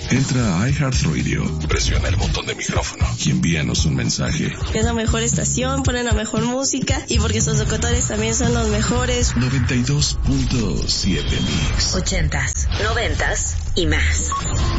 Entra a iHeartRadio, presiona el botón de micrófono y envíanos un mensaje. Es la mejor estación, ponen la mejor música y porque sus locutores también son los mejores. 92.7 Mix. 80s, 90s y más.